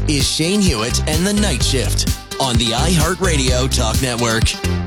is Shane Hewitt and the Night Shift on the iHeartRadio Talk Network.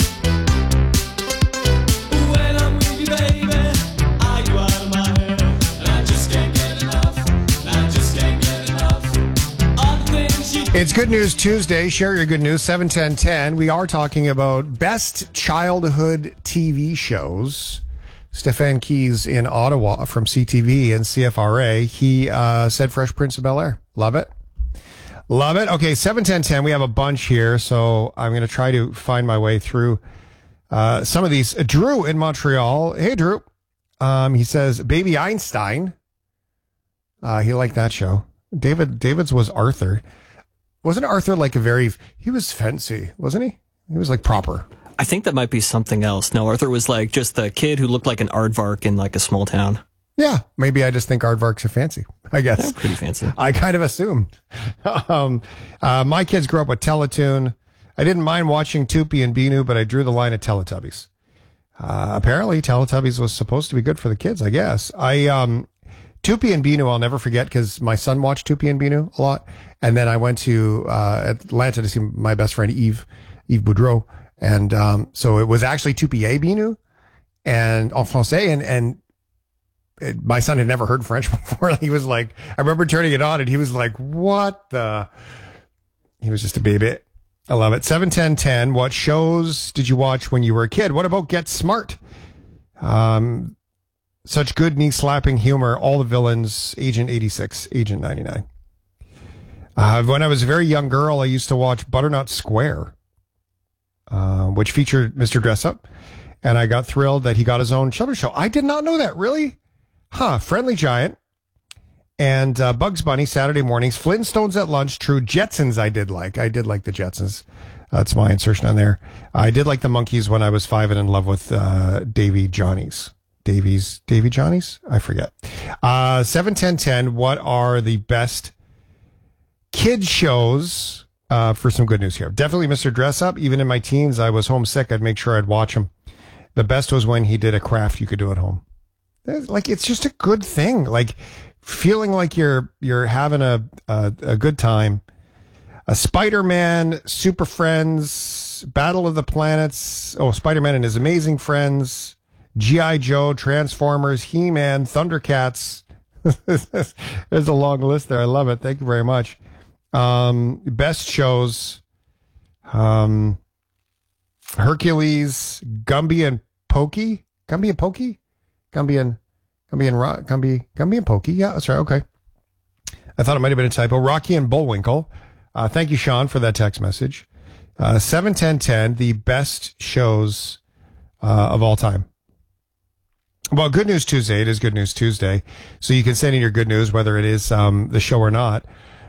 When I'm with you, baby, are you out of my head? And I just can't get enough. I just can't get enough. All the things you It's Good News Tuesday. Share your good news, 71010. We are talking about best childhood TV shows. Stefan Keys in Ottawa from CTV and CFRA. He said Fresh Prince of Bel-Air. Love it. Love it. Okay, 71010. We have a bunch here, so I'm going to try to find my way through some of these. Drew in Montreal. Hey, Drew. He says Baby Einstein. He liked that show. David's was Arthur. Wasn't Arthur like he was fancy, wasn't he? He was like proper. I think that might be something else. No, Arthur was like just the kid who looked like an aardvark in like a small town. Yeah, maybe I just think aardvarks are fancy, I guess. They're pretty fancy. I kind of assumed. My kids grew up with Teletoon. I didn't mind watching Tupi and Binu, but I drew the line at Teletubbies. Apparently, Teletubbies was supposed to be good for the kids, I guess. Tupi and Binu, I'll never forget because my son watched Tupi and Binu a lot. And then I went to Atlanta to see my best friend, Yves Boudreau. And so it was actually Tupi et Binu and en français. And my son had never heard French before. He was like, I remember turning it on and he was like, what the? He was just a baby. I love it. 71010. What shows did you watch when you were a kid? What about Get Smart? Such good knee slapping humor. All the villains. Agent 86, Agent 99. When I was a very young girl, I used to watch Butternut Square, which featured Mr. Dressup. And I got thrilled that he got his own children's show. I did not know that. Really? Friendly Giant and Bugs Bunny Saturday mornings, Flintstones at lunch, True Jetsons. I did like the Jetsons. That's my insertion on there. I did like the Monkees when I was 5 and in love with Davy Johnnies. Davy Johnnies? I forget. 71010. What are the best kid shows for some good news here? Definitely Mr. Dress Up. Even in my teens, I was homesick. I'd make sure I'd watch him. The best was when he did a craft you could do at home. Like, it's just a good thing. Like, feeling like you're having a good time. A Spider-Man, Super Friends, Battle of the Planets. Oh, Spider-Man and His Amazing Friends, G.I. Joe, Transformers, He-Man, Thundercats. There's a long list there. I love it. Thank you very much. Best shows. Hercules, Gumby and Pokey. Gumby and Pokey? Gumby and Pokey. Yeah, that's right. Okay. I thought it might have been a typo. Rocky and Bullwinkle. Thank you, Sean, for that text message. 71010, the best shows of all time. Well, Good News Tuesday. It is Good News Tuesday. So you can send in your good news, whether it is the show or not.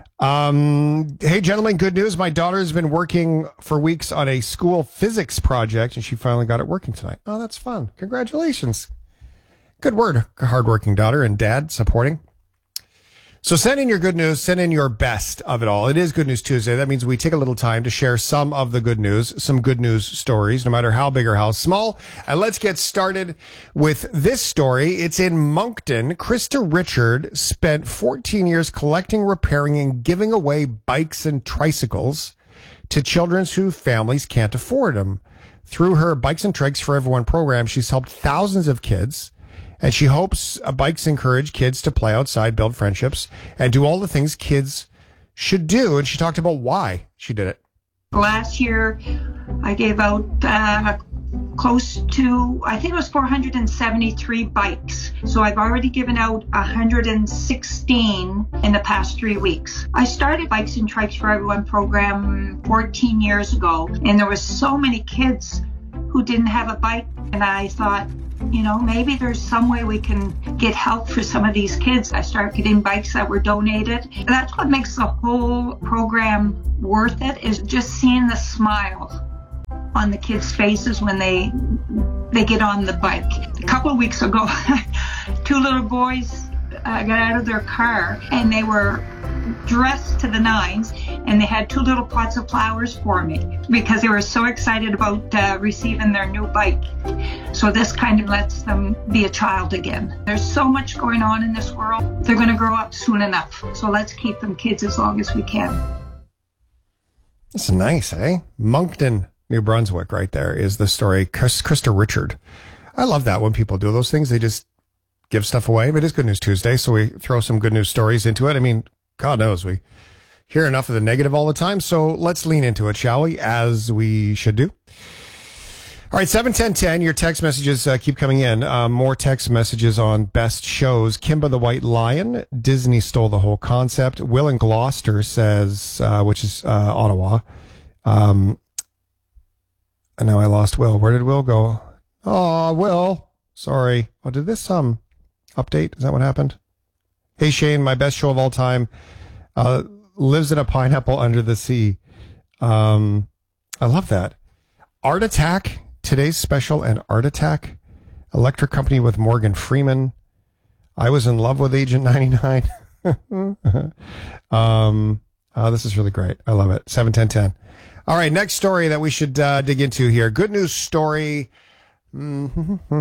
Hey, gentlemen, good news. My daughter has been working for weeks on a school physics project, and she finally got it working tonight. Oh, that's fun. Congratulations. Good word. Hardworking daughter and dad supporting. So send in your good news. Send in your best of it all. It is Good News Tuesday. That means we take a little time to share some of the good news, some good news stories, no matter how big or how small. And let's get started with this story. It's in Moncton. Krista Richard spent 14 years collecting, repairing, and giving away bikes and tricycles to children whose families can't afford them. Through her Bikes and Trikes for Everyone program, she's helped thousands of kids. And she hopes bikes encourage kids to play outside, build friendships, and do all the things kids should do. And she talked about why she did it. Last year, I gave out close to, I think it was 473 bikes. So I've already given out 116 in the past 3 weeks. I started Bikes and Trikes for Everyone program 14 years ago, and there was so many kids who didn't have a bike. And I thought, maybe there's some way we can get help for some of these kids. I started getting bikes that were donated. And that's what makes the whole program worth it, is just seeing the smile on the kids' faces when they get on the bike. A couple of weeks ago, 2 little boys got out of their car and they were dressed to the nines, and they had 2 little pots of flowers for me because they were so excited about receiving their new bike. So this kind of lets them be a child again. There's so much going on in this world. They're going to grow up soon enough. So let's keep them kids as long as we can. It's nice, eh? Moncton, New Brunswick, right there is the story. Krista Richard. I love that when people do those things. They just give stuff away. But it's Good News Tuesday, so we throw some good news stories into it. I mean, God knows we hear enough of the negative all the time. So let's lean into it, shall we? As we should do. All right, 71010. Your text messages keep coming in. More text messages on best shows. Kimba the White Lion. Disney stole the whole concept. Will in Gloucester says, which is Ottawa. And now I lost Will. Where did Will go? Oh, Will. Sorry. Oh, did this update? Is that what happened? Hey, Shane, my best show of all time. Lives in a pineapple under the sea. I love that. Art Attack. Today's special and Art Attack. Electric Company with Morgan Freeman. I was in love with Agent 99. This is really great. I love it. 71010. All right, next story that we should dig into here. Good news story. Let's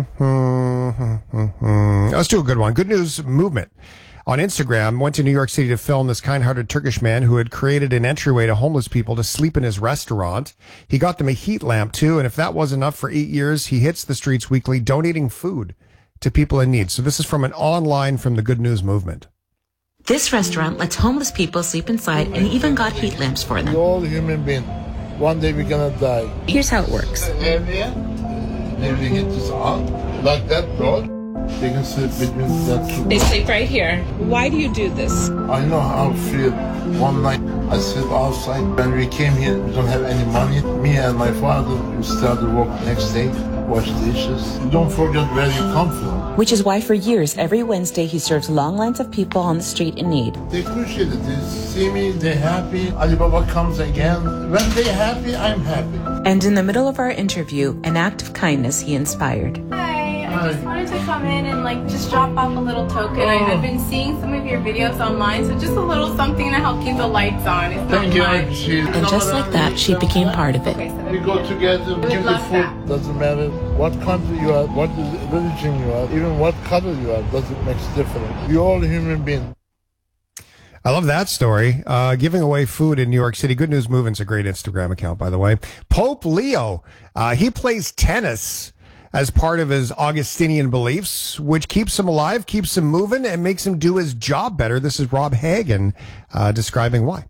do a good one. Good news movement. On Instagram, went to New York City to film this kind-hearted Turkish man who had created an entryway to homeless people to sleep in his restaurant. He got them a heat lamp, too, and if that wasn't enough, for 8 years, he hits the streets weekly donating food to people in need. So this is from an online from the Good News Movement. This restaurant lets homeless people sleep inside and even got heat lamps for them. We're all human beings. One day we're gonna die. Here's how it works. Area, maybe we get this out, like that road. They can sleep between that two. They sleep right here. Why do you do this? I know how I feel. One night I sleep outside. When we came here, we don't have any money. Me and my father, we started work next day, wash dishes. You don't forget where you come from. Which is why for years, every Wednesday, he serves long lines of people on the street in need. They appreciate it. They see me, they're happy. Alibaba comes again. When they're happy, I'm happy. And in the middle of our interview, an act of kindness he inspired. I just wanted to come in and just drop off a little token. I've been seeing some of your videos online, so just a little something to help keep the lights on. It's Thank you. And just like that, she became part of it. We go together, give the food. Doesn't matter what country you are, what religion you are, even what color you are, doesn't make a difference. We're all human beings. I love that story. Giving away food in New York City. Good News Movement's a great Instagram account, by the way. Pope Leo, he plays tennis as part of his Augustinian beliefs, which keeps him alive, keeps him moving, and makes him do his job better. This is Rob Hagen describing why.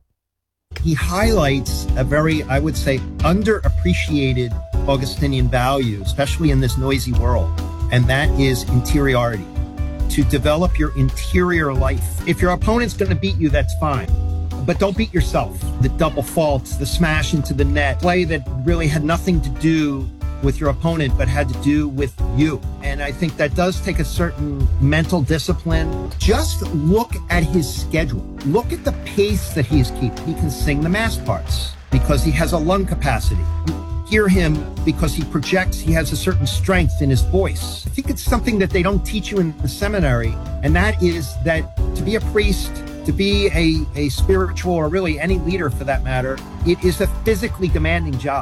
He highlights a very, I would say, underappreciated Augustinian value, especially in this noisy world, and that is interiority. To develop your interior life. If your opponent's going to beat you, that's fine. But don't beat yourself. The double faults, the smash into the net, play that really had nothing to do with your opponent, but had to do with you. And I think that does take a certain mental discipline. Just look at his schedule. Look at the pace that he is keeping. He can sing the mass parts because he has a lung capacity. You hear him because he projects, he has a certain strength in his voice. I think it's something that they don't teach you in the seminary, and that is that to be a priest, to be a spiritual, or really any leader for that matter, it is a physically demanding job.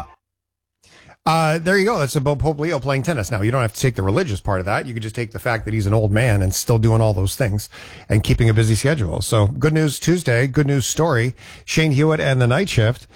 There you go. That's about Pope Leo playing tennis. Now, you don't have to take the religious part of that. You could just take the fact that he's an old man and still doing all those things and keeping a busy schedule. So, Good News Tuesday, good news story. Shane Hewitt and the Night Shift.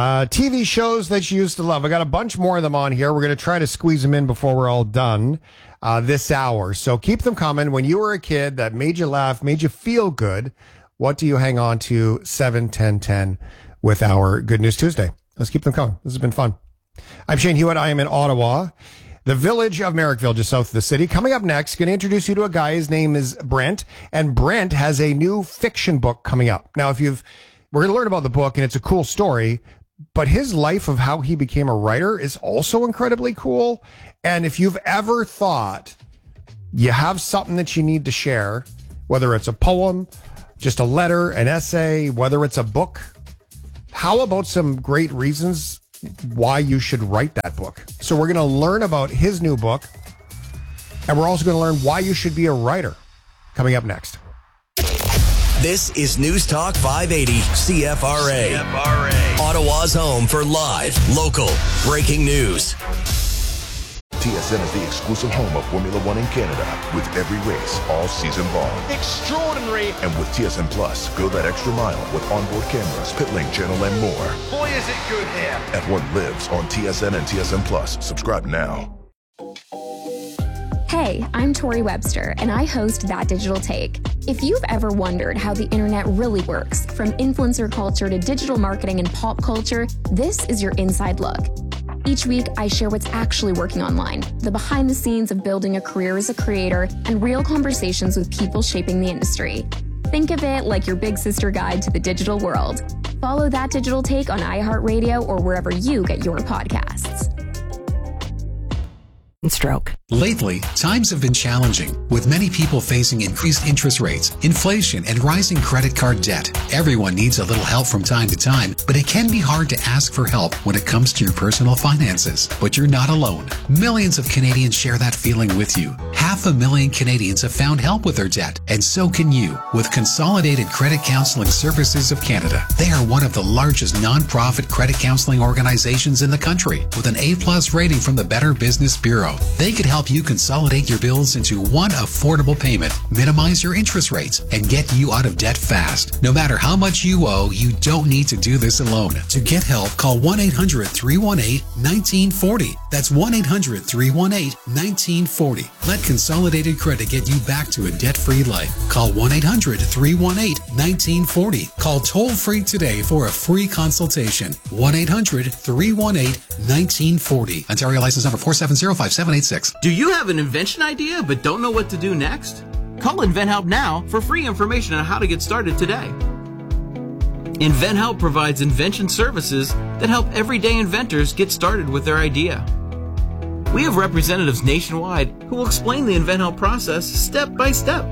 TV shows that you used to love. I got a bunch more of them on here. We're going to try to squeeze them in before we're all done this hour. So keep them coming. When you were a kid that made you laugh, made you feel good, what do you hang on to? 7-10-10 with our Good News Tuesday. Let's keep them coming. This has been fun. I'm Shane Hewitt. I am in Ottawa, the village of Merrickville, just south of the city. Coming up next, going to introduce you to a guy. His name is Brent, and Brent has a new fiction book coming up. Now, we're going to learn about the book, and it's a cool story, but his life of how he became a writer is also incredibly cool. And if you've ever thought you have something that you need to share, whether it's a poem, just a letter, an essay, whether it's a book, how about some great reasons why you should write that book? So we're going to learn about his new book, and we're also going to learn why you should be a writer, coming up next. This is News Talk 580 CFRA. Ottawa's home for live, local, breaking news. TSN is the exclusive home of Formula One in Canada, with every race all season long. Extraordinary. And with TSN Plus, go that extra mile with onboard cameras, pit lane channel, and more. Boy, is it good here. F1 lives on TSN and TSN Plus. Subscribe now. Hey, I'm Tori Webster, and I host That Digital Take. If you've ever wondered how the internet really works, from influencer culture to digital marketing and pop culture, this is your inside look. Each week, I share what's actually working online, the behind the scenes of building a career as a creator, and real conversations with people shaping the industry. Think of it like your big sister guide to the digital world. Follow That Digital Take on iHeartRadio or wherever you get your podcasts. Stroke. Lately, times have been challenging, with many people facing increased interest rates, inflation, and rising credit card debt. Everyone needs a little help from time to time, but it can be hard to ask for help when it comes to your personal finances. But you're not alone. Millions of Canadians share that feeling with you. 500,000 Canadians have found help with their debt, and so can you with Consolidated Credit Counseling Services of Canada. They are one of the largest non-profit credit counseling organizations in the country, with an A+ rating from the Better Business Bureau. They could help you consolidate your bills into one affordable payment, minimize your interest rates, and get you out of debt fast. No matter how much you owe, you don't need to do this alone. To get help, call 1-800-318-1940. That's 1-800-318-1940. Let Consolidated Credit get you back to a debt-free life. Call 1-800-318-1940. Call toll-free today for a free consultation. 1-800-318-1940. Ontario license number 4705786. Do you have an invention idea but don't know what to do next? Call InventHelp now for free information on how to get started today. InventHelp provides invention services that help everyday inventors get started with their idea. We have representatives nationwide who will explain the InventHelp process step by step.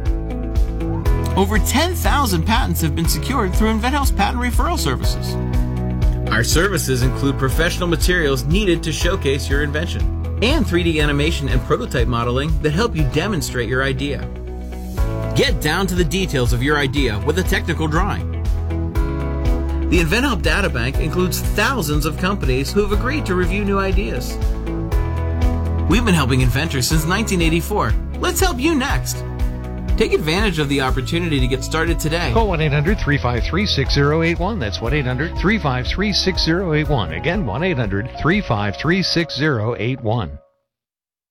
Over 10,000 patents have been secured through InventHelp's patent referral services. Our services include professional materials needed to showcase your invention, and 3D animation and prototype modeling that help you demonstrate your idea. Get down to the details of your idea with a technical drawing. The InventHelp Databank includes thousands of companies who have agreed to review new ideas. We've been helping inventors since 1984. Let's help you next. Take advantage of the opportunity to get started today. Call 1-800-353-6081. That's 1-800-353-6081. Again, 1-800-353-6081.